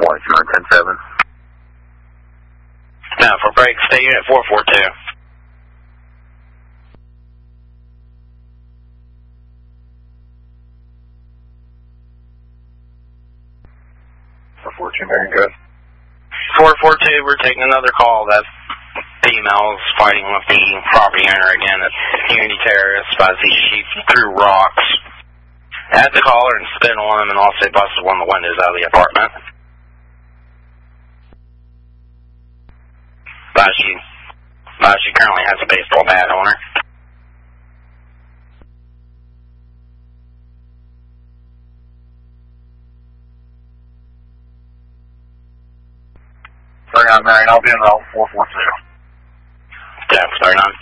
109-10-7. Now for break, stay unit 442. 442, very good. 442, we're taking another call. That female's fighting with the property owner again at Unity Terrace. I see she threw rocks at the caller and spit on him and also busted one of the windows out of the apartment. She currently has a baseball bat on her. Marion, I'll be in route 442. Yeah, 39.